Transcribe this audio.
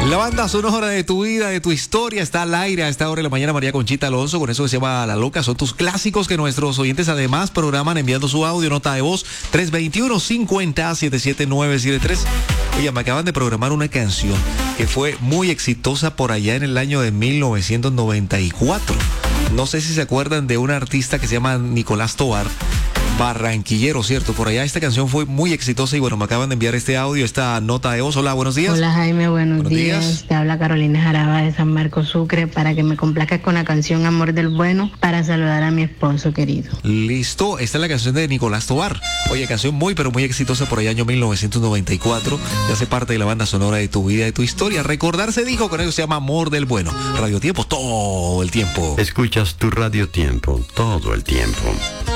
La banda sonora de tu vida, de tu historia, está al aire a esta hora de la mañana. María Conchita Alonso, con eso que se llama La Loca. Son tus clásicos que nuestros oyentes además programan enviando su audio, nota de voz, 321-50-77973. Oye, me acaban de programar una canción que fue muy exitosa por allá en el año de 1994. No sé si se acuerdan de un artista que se llama Nicolás Tovar, barranquillero, ¿cierto? Por allá esta canción fue muy exitosa y bueno, me acaban de enviar este audio, esta nota de voz. Hola, buenos días. Hola Jaime, buenos días. Te habla Carolina Jaraba de San Marcos Sucre para que me complazcas con la canción Amor del Bueno para saludar a mi esposo querido. Listo, esta es la canción de Nicolás Tovar. Oye, canción muy pero muy exitosa por allá año 1994. Ya hace parte de la banda sonora de tu vida, de tu historia. Recordar se dijo, con eso se llama Amor del Bueno. Radio Tiempo todo el tiempo. Escuchas tu Radio Tiempo todo el tiempo.